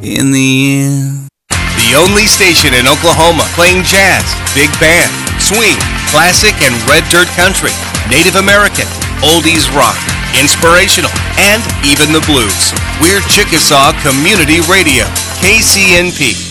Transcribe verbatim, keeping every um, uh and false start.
in the end. The only station in Oklahoma playing jazz, big band, swing, classic and red dirt country, Native American, oldies rock, inspirational, and even the blues. We're Chickasaw Community Radio, K C N P.